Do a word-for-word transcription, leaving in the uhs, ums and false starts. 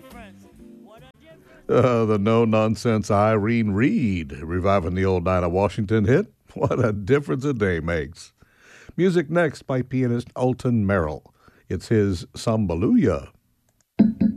Uh, the no-nonsense Irene Reed, reviving the old Dinah Washington hit. What a difference a day makes. Music next by pianist Alton Merrill. It's his Sambaluya.